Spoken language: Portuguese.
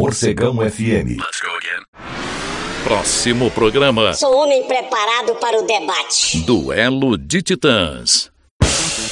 Morcegão FM. Let's go again. Próximo programa. Sou homem preparado para o debate. Duelo de Titãs.